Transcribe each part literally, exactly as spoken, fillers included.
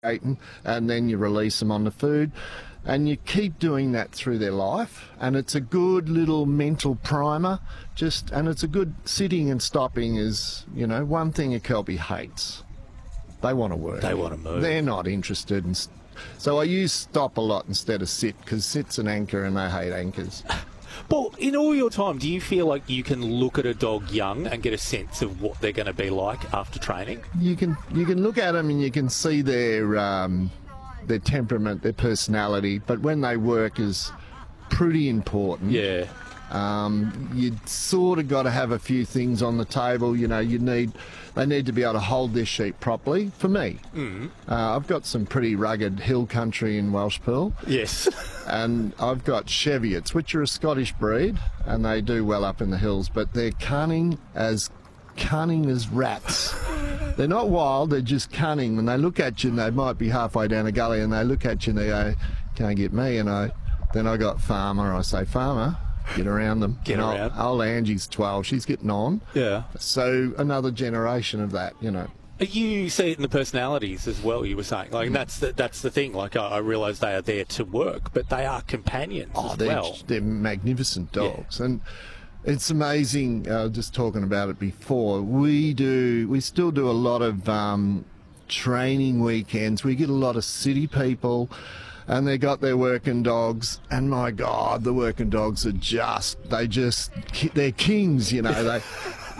and then you release them on the food. And you keep doing that through their life, and it's a good little mental primer. Just and it's a good sitting and stopping is, you know, one thing a Kelpie hates. They want to work. They want to move. They're not interested in. So I use stop a lot instead of sit, because sit's an anchor and they hate anchors. Well, in all your time, do you feel like you can look at a dog young and get a sense of what they're going to be like after training? You can you can look at them and you can see their um, their temperament, their personality, but when they work is pretty important. Yeah. Um, you sort of got to have a few things on the table. You know, you need they need to be able to hold their sheep properly. For me, mm. uh, I've got some pretty rugged hill country in Welsh Pool. Yes. And I've got Cheviots, which are a Scottish breed, and they do well up in the hills, but they're cunning as cunning as rats. They're not wild, they're just cunning. When they look at you, and they might be halfway down a gully, and they look at you and they go, "Can't get me." And I, then I got Farmer. I say, "Farmer, get around them." Get and around. Old, old Angie's twelve. She's getting on. Yeah. So another generation of that, you know. You see it in the personalities as well, you were saying. Like, that's the, that's the thing. Like, I, I realise they are there to work, but they are companions oh, as they're, well. They're magnificent dogs. Yeah. And it's amazing, uh, just talking about it before, we do, we still do a lot of um, training weekends. We get a lot of city people, and they got their working dogs, and my God, the working dogs are just, they just, they're kings, you know. They...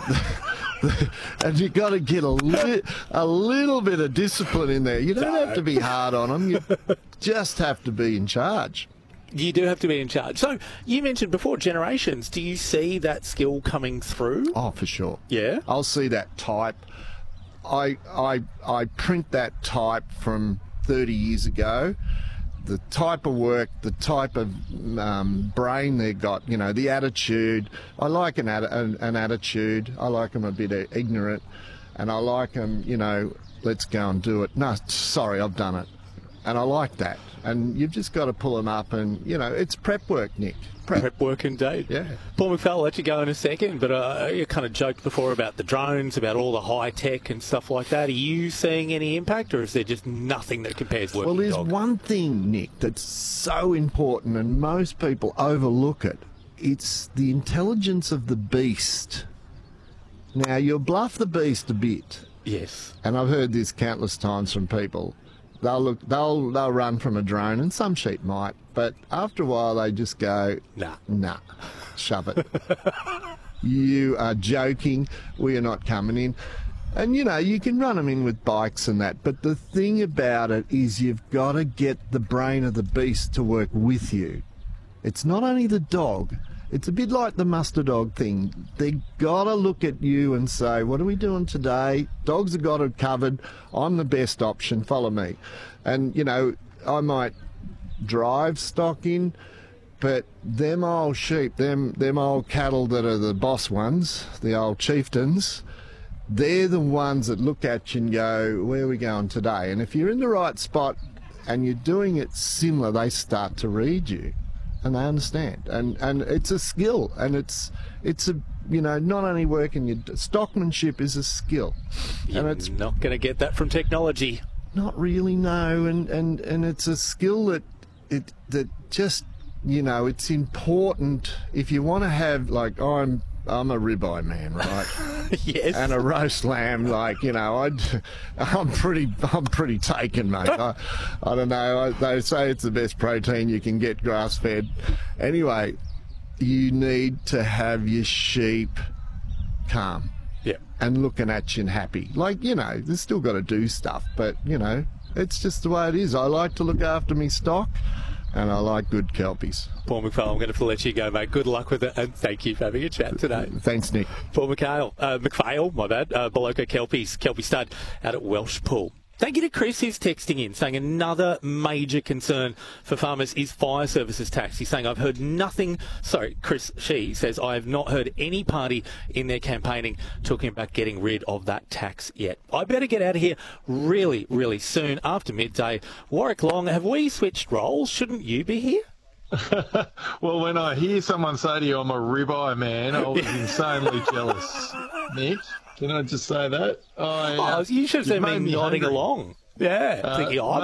And you got to get a, li- a little bit of discipline in there. You don't have to be hard on them. You just have to be in charge. You do have to be in charge. So you mentioned before generations. Do you see that skill coming through? Oh, for sure. Yeah. I'll see that type. I I I print that type from thirty years ago. The type of work, the type of um, brain they got, you know, the attitude. I like an, atti- an, an attitude. I like them a bit ignorant, and I like them, you know, let's go and do it. No, sorry, I've done it. And I like that. And you've just got to pull them up and, you know, it's prep work, Nick. Prep, prep work indeed. Yeah. Paul McPhee, I'll let you go in a second, but uh, you kind of joked before about the drones, about all the high tech and stuff like that. Are you seeing any impact, or is there just nothing that compares working Well, there's dog? one thing, Nick, that's so important, and most people overlook it. It's the intelligence of the beast. Now, you'll bluff the beast a bit. Yes. And I've heard this countless times from people. They'll look, they'll they'll run from a drone, and some sheep might, but after a while they just go, nah, nah, shove it. You are joking. We are not coming in. And you know, you can run them in with bikes and that, but the thing about it is you've got to get the brain of the beast to work with you. It's not only the dog. It's a bit like the muster dog thing. They got to look at you and say, what are we doing today? Dogs have got it covered. I'm the best option. Follow me. And, you know, I might drive stock in, but them old sheep, them, them old cattle that are the boss ones, the old chieftains, they're the ones that look at you and go, where are we going today? And if you're in the right spot and you're doing it similar, they start to read you. And they understand, and and it's a skill, and it's it's a you know not only working your stockmanship is a skill, You're and it's not going to get that from technology. Not really, no, and and and it's a skill that it that just you know it's important if you want to have like I'm I'm a ribeye man, right? Yes. And a roast lamb, like you know, I'd, I'm pretty, I'm pretty taken, mate. I, I don't know. I, they say it's the best protein you can get grass-fed. Anyway, you need to have your sheep calm, yeah, and looking at you and happy. Like you know, they've still got to do stuff, but you know, it's just the way it is. I like to look after me stock. And I like good Kelpies. Paul McPhee, I'm going to let you go, mate. Good luck with it, and thank you for having a chat today. Thanks, Nick. Paul McPhee, uh, McPhee, my bad, uh, Boloka Kelpies, Kelpie stud out at Welsh Pool. Thank you to Chris, who's texting in, saying another major concern for farmers is fire services tax. He's saying, I've heard nothing, sorry, Chris, she says, I have not heard any party in their campaigning talking about getting rid of that tax yet. I better get out of here really, really soon after midday. Warwick Long, have we switched roles? Shouldn't you be here? Well, when I hear someone say to you, I'm a ribeye man, I was insanely jealous. Nick, can I just say that? I, uh, Oh, you should have seen me made me nodding hungry. along. Yeah, thinking, oh,